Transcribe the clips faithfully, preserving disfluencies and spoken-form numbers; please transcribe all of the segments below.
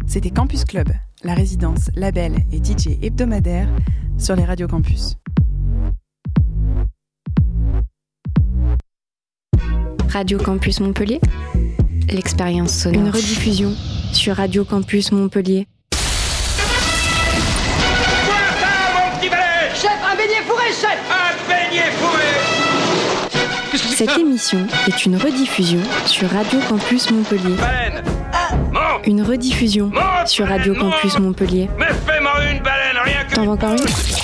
C'était Campus Club, la résidence, label et D J hebdomadaire sur les radios campus. Radio Campus Montpellier, l'expérience sonore. Une rediffusion sur Radio Campus Montpellier. Voilà ça, mon petit balai! Chef, un beignet fourré, chef! Un beignet fourré! Qu'est-ce que c'est que Cette ça? émission est une rediffusion sur Radio Campus Montpellier. Baleine! Monte! Une rediffusion Monte, sur Radio baleine, Campus monte. Montpellier. Mais fais-moi une baleine, rien que... T'en veux encore une?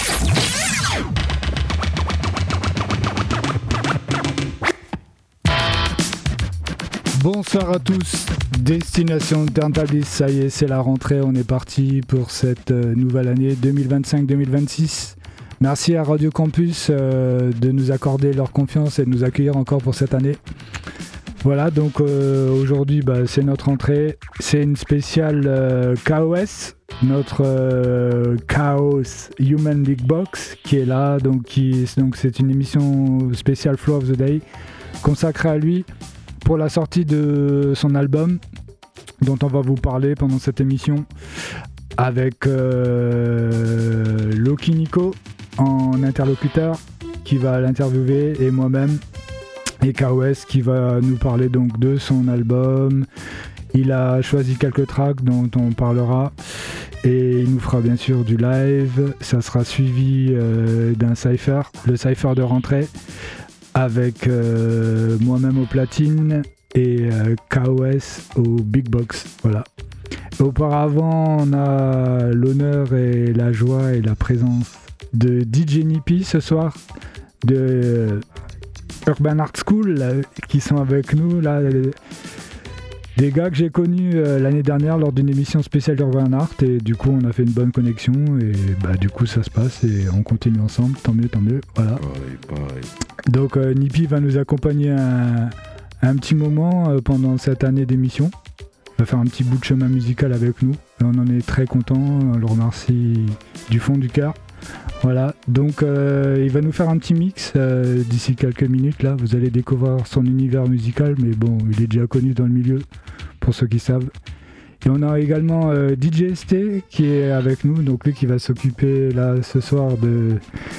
Bonsoir à tous, Destination Turntabliss, ça y est, c'est la rentrée, on est parti pour cette euh, nouvelle année deux mille vingt-cinq deux mille vingt-six. Merci à Radio Campus euh, de nous accorder leur confiance et de nous accueillir encore pour cette année. Voilà, donc euh, aujourd'hui, bah, c'est notre rentrée, c'est une spéciale euh, K O S, notre euh, Chaos Human Big Box qui est là, donc, qui, donc c'est une émission spéciale Flow of the Day consacrée à lui, pour la sortie de son album dont on va vous parler pendant cette émission avec euh, Loki Nico en interlocuteur qui va l'interviewer et moi-même et K O S qui va nous parler donc de son album. Il a choisi quelques tracks dont on parlera et il nous fera bien sûr du live. Ça sera suivi euh, d'un cypher, le cypher de rentrée, avec euh, moi-même au platine et euh, K O S au big box. Voilà. Auparavant, on a l'honneur et la joie et la présence de D J Nippy ce soir, de euh, Urban Art School, là, qui sont avec nous là. Des gars que j'ai connus euh, l'année dernière lors d'une émission spéciale Urban Art et du coup on a fait une bonne connexion et bah du coup ça se passe et on continue ensemble, tant mieux, tant mieux, voilà. Pareil, pareil. Donc euh, Nippy va nous accompagner un, un petit moment euh, pendant cette année d'émission. Il va faire un petit bout de chemin musical avec nous et on en est très content, on le remercie du fond du cœur. Voilà, donc euh, il va nous faire un petit mix euh, d'ici quelques minutes là, vous allez découvrir son univers musical mais bon, il est déjà connu dans le milieu pour ceux qui savent. Et on a également euh, D J S T qui est avec nous, donc lui qui va s'occuper là ce soir de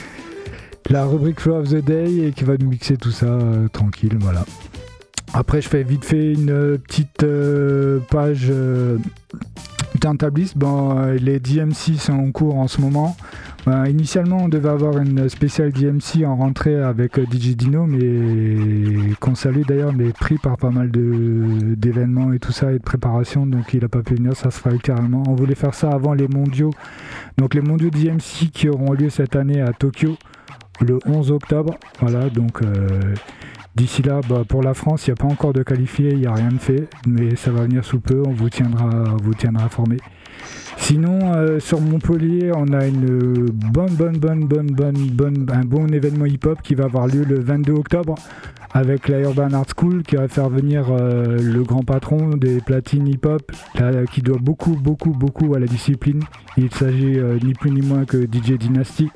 la rubrique Flow of the Day et qui va nous mixer tout ça euh, tranquille, voilà. Après je fais vite fait une euh, petite euh, page euh, Turntabliss, bon, euh, les D M C sont en cours en ce moment. Ben, initialement, on devait avoir une spéciale D M C en rentrée avec D J Dino, mais qu'on salue d'ailleurs, mais pris par pas mal de, d'événements et tout ça et de préparation, donc il n'a pas pu venir, ça se fera ultérieurement. On voulait faire ça avant les mondiaux, donc les mondiaux D M C qui auront lieu cette année à Tokyo le onze octobre. Voilà, donc euh, d'ici là, bah, pour la France, il n'y a pas encore de qualifiés, il n'y a rien de fait, mais ça va venir sous peu, on vous tiendra, on vous tiendra informé. Sinon, euh, sur Montpellier, on a une bonne, bonne, bonne, bonne, bonne, bonne, un bon événement hip-hop qui va avoir lieu le vingt-deux octobre avec la Urban Art School qui va faire venir euh, le grand patron des platines hip-hop là, qui doit beaucoup, beaucoup, beaucoup à la discipline. Il s'agit euh, ni plus ni moins que D J Dynasty.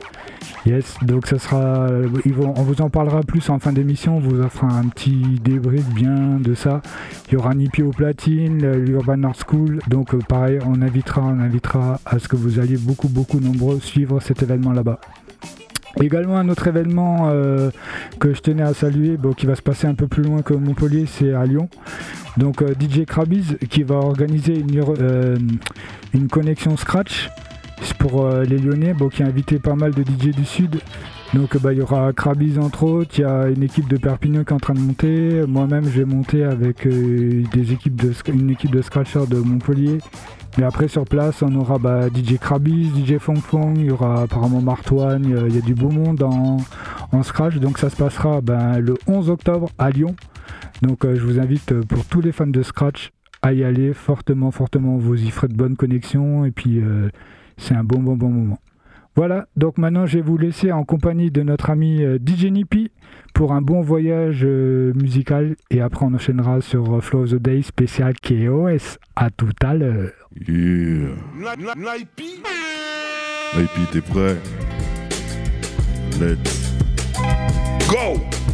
Yes, donc ça sera, ils vont, on vous en parlera plus en fin d'émission, on vous fera un petit débrief bien de ça. Il y aura Nippy au platine, l'Urban Art School, donc euh, pareil, on invitera, on invitera à ce que vous alliez beaucoup, beaucoup nombreux suivre cet événement là-bas. Également un autre événement euh, que je tenais à saluer, bon, qui va se passer un peu plus loin que Montpellier, c'est à Lyon. Donc euh, D J Krabiz qui va organiser une, euh, une connexion Scratch. C'est pour euh, les Lyonnais, bon, qui a invité pas mal de D J du Sud. Donc bah, il y aura Krabiz entre autres, il y a une équipe de Perpignan qui est en train de monter. Moi-même je vais monter avec euh, des équipes de, une équipe de scratchers de Montpellier. Mais après sur place on aura bah, D J Krabiz, D J Fong Fong, il y aura apparemment Martoine, il y a du beau monde en, en scratch. Donc ça se passera bah, le onze octobre à Lyon. Donc euh, je vous invite euh, pour tous les fans de scratch à y aller fortement, fortement. Vous y ferez de bonnes connexions et puis... Euh, c'est un bon, bon, bon moment. Voilà, donc maintenant je vais vous laisser en compagnie de notre ami euh, D J Nippy pour un bon voyage euh, musical et après on enchaînera sur euh, Flow of the Day spécial K O S. À tout à l'heure. Yeah. Nippy, t'es prêt? Let's go!